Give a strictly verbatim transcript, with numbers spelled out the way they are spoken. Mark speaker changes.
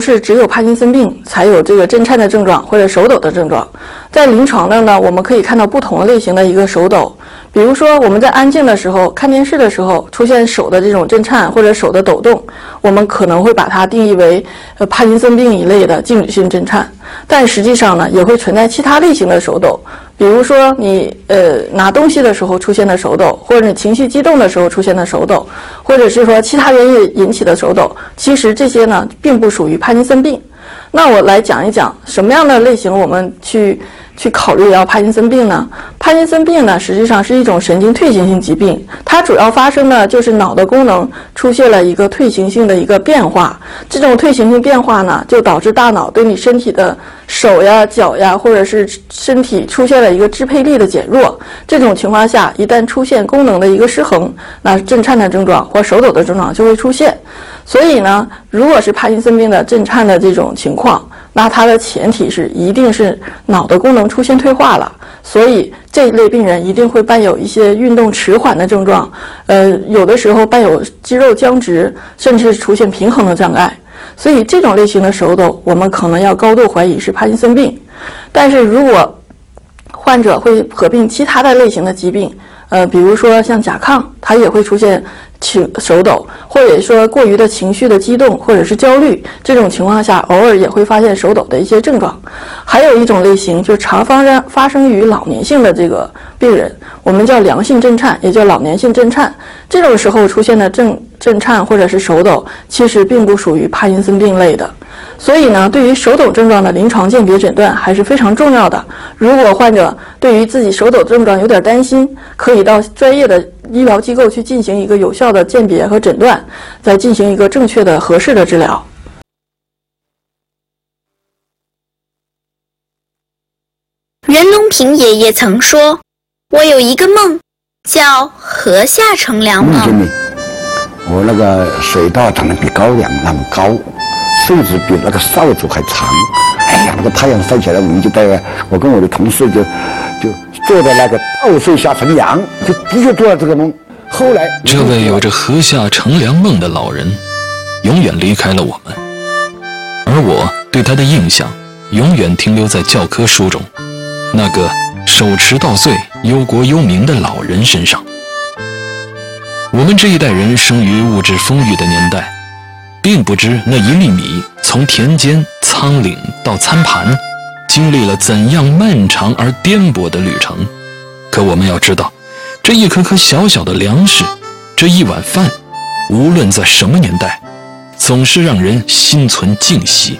Speaker 1: 是只有帕金森病才有这个震颤的症状或者手抖的症状。在临床的呢，我们可以看到不同类型的一个手抖。比如说我们在安静的时候看电视的时候出现手的这种震颤或者手的抖动，我们可能会把它定义为呃帕金森病一类的静止性震颤。但实际上呢，也会存在其他类型的手抖，比如说你呃拿东西的时候出现的手抖，或者你情绪激动的时候出现的手抖，或者是说其他原因引起的手抖。其实这些呢并不属于帕金森病。那我来讲一讲什么样的类型我们去去考虑要帕金森病呢？帕金森病呢，实际上是一种神经退行性疾病，它主要发生呢就是脑的功能出现了一个退行性的一个变化。这种退行性变化呢，就导致大脑对你身体的手呀、脚呀，或者是身体出现了一个支配力的减弱。这种情况下，一旦出现功能的一个失衡，那震颤的症状或手抖的症状就会出现。所以呢，如果是帕金森病的震颤的这种情况，那它的前提是一定是脑的功能出现退化了，所以这一类病人一定会伴有一些运动迟缓的症状，呃，有的时候伴有肌肉僵直，甚至出现平衡的障碍。所以这种类型的手抖，我们可能要高度怀疑是帕金森病。但是如果患者会合并其他的类型的疾病，呃，比如说像甲亢，它也会出现情手抖，或者说过于的情绪的激动或者是焦虑，这种情况下偶尔也会发现手抖的一些症状。还有一种类型就是常发生发生于老年性的这个病人，我们叫良性震颤，也叫老年性震颤。这种时候出现的震震颤或者是手抖，其实并不属于帕金森病类的。所以呢，对于手抖症状的临床鉴别诊断还是非常重要的。如果患者对于自己手抖症状有点担心，可以到专业的医疗机构去进行一个有效的鉴别和诊断，再进行一个正确的合适的治疗。
Speaker 2: 袁隆平爷爷曾说，我有一个梦叫河下乘凉梦。
Speaker 3: 梦见你，我那个水稻长得比高粱那么高，甚至比那个扫帚还长。哎呀，那个太阳晒起来，我们就在我跟我的同事就就坐在那个稻穗下乘凉，就的确做了这个梦。后来，
Speaker 4: 这位有着河下乘凉梦的老人，永远离开了我们，而我对他的印象永远停留在教科书中那个手持稻穗、忧国忧民的老人身上。我们这一代人生于物质丰裕的年代，并不知那一粒米从田间、仓廪到餐盘，经历了怎样漫长而颠簸的旅程。可我们要知道，这一颗颗小小的粮食，这一碗饭，无论在什么年代，总是让人心存敬惜。